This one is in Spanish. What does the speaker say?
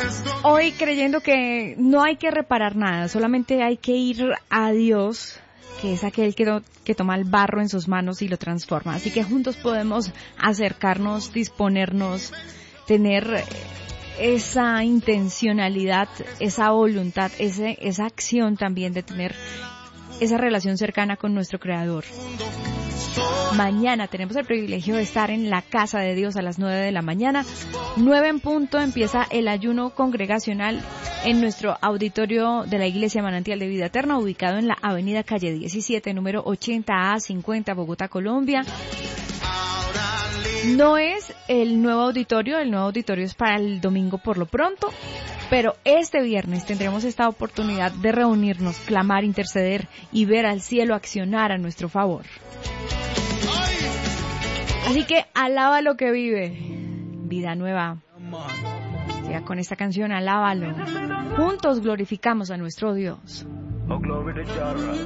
Hoy creyendo que no hay que reparar nada, solamente hay que ir a Dios, que es aquel que toma el barro en sus manos y lo transforma. Así que juntos podemos acercarnos, disponernos, tener esa intencionalidad, esa voluntad, esa acción también de tener esa relación cercana con nuestro Creador. Mañana tenemos el privilegio de estar en la casa de Dios a las 9 de la mañana. 9 en punto empieza el ayuno congregacional en nuestro auditorio de la Iglesia Manantial de Vida Eterna, ubicado en la avenida Calle 17, número 80A50, Bogotá, Colombia. No es el nuevo auditorio es para el domingo por lo pronto, pero este viernes tendremos esta oportunidad de reunirnos, clamar, interceder y ver al cielo accionar a nuestro favor. Así que alaba lo que vive. Vida nueva. Siga con esta canción, alábalo. Juntos glorificamos a nuestro Dios.